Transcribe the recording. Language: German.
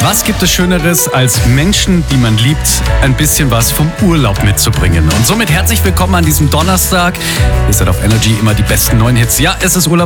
Was gibt es Schöneres, als Menschen, die man liebt, ein bisschen was vom Urlaub mitzubringen? Und somit herzlich willkommen an diesem Donnerstag. Ihr seid auf Energy, immer die besten neuen Hits. Ja, es ist Urlaub.